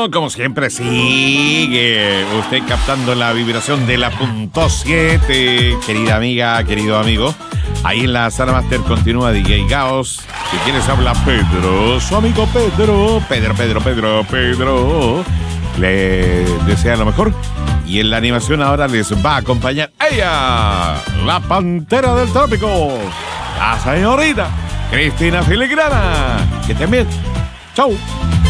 bueno, como siempre, sigue usted captando la vibración de la punto 7, querida amiga, querido amigo. Ahí en la sala master continúa DJ Gaos. Si quieres habla Pedro, su amigo Pedro. Pedro. Le desea lo mejor. Y en la animación ahora les va a acompañar ella, la pantera del trópico, la señorita Cristina Filigrana. Que estén bien. Chau.